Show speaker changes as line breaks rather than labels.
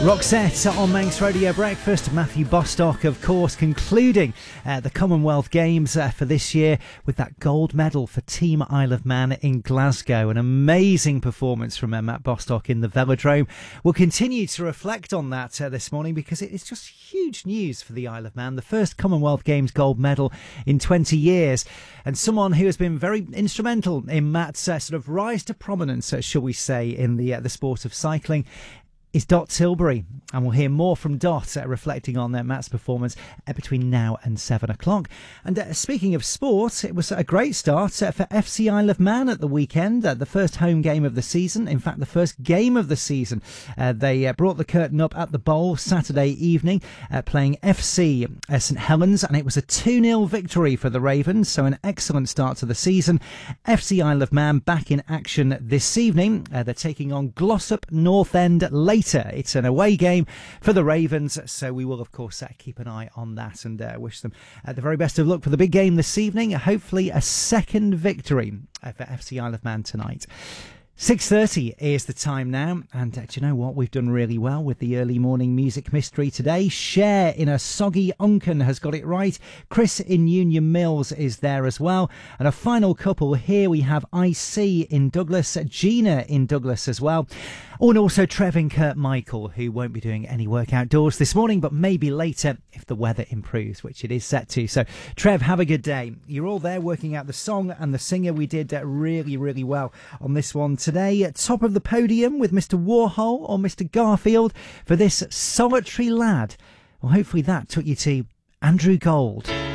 Roxette on Manx Radio Breakfast. Matthew Bostock, of course, concluding the Commonwealth Games for this year with that gold medal for Team Isle of Man in Glasgow. An amazing performance from Matt Bostock in the velodrome. We'll continue to reflect on that this morning because it's just huge news for the Isle of Man. The first Commonwealth Games gold medal in 20 years. And someone who has been very instrumental in Matt's sort of rise to prominence, shall we say, in the sport of cycling is Dot Tilbury, and we'll hear more from Dot reflecting on Matt's performance between now and 7 o'clock. And speaking of sport, it was a great start for FC Isle of Man at the weekend, the first home game of the season, in fact the first game of the season. They brought the curtain up at the Bowl Saturday evening, playing FC St Helens, and it was a 2-0 victory for the Ravens, so an excellent start to the season. FC Isle of Man back in action this evening. They're taking on Glossop North End later. It's an away game for the Ravens, so we will, of course, keep an eye on that and wish them the very best of luck for the big game this evening. Hopefully a second victory for FC Isle of Man tonight. 6:30 is the time now, and do you know what? We've done really well with the early morning music mystery today. Cher in a soggy Uncan has got it right. Chris in Union Mills is there as well. And a final couple here, we have IC in Douglas, Gina in Douglas as well. Oh, and also Trev and Kurt Michael, who won't be doing any work outdoors this morning, but maybe later if the weather improves, which it is set to. So, Trev, have a good day. You're all there working out the song and the singer. We did really, really well on this one today. At top of the podium with Mr. Warhol or Mr. Garfield for this Solitary Lad. Well, hopefully that took you to Andrew Gold.